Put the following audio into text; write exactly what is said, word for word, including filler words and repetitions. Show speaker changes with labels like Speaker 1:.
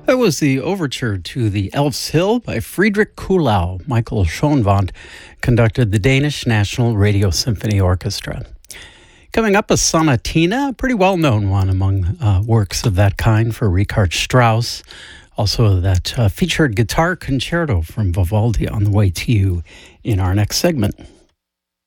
Speaker 1: That was the overture to the Elf's Hill by Friedrich Kuhlau. Michael Schoenwandt conducted the Danish National Radio Symphony Orchestra. Coming up, a sonatina, a pretty well-known one among uh, works of that kind for Richard Strauss. Also, that uh, featured guitar concerto from Vivaldi on the way to you in our next segment.